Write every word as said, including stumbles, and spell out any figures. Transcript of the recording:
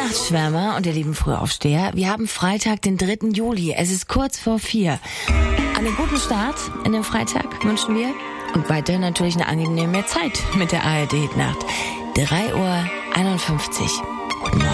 Nachtschwärmer und ihr lieben Frühaufsteher, wir haben Freitag, den dritten Juli. Es ist kurz vor vier. Einen guten Start in den Freitag wünschen wir. Und weiterhin natürlich eine angenehme Zeit mit der A R D-Nacht. drei Uhr einundfünfzig. Guten Morgen.